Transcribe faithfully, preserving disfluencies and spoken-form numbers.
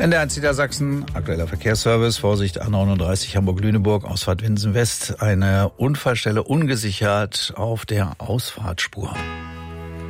N D R eins Niedersachsen, aktueller Verkehrsservice, Vorsicht A neununddreißig Hamburg-Lüneburg, Ausfahrt Winsen West, eine Unfallstelle ungesichert auf der Ausfahrtspur.